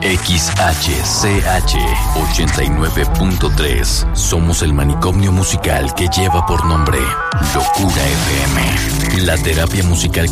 XHCH 89.3. Somos el manicomio musical que lleva por nombre Locura FM. La terapia musical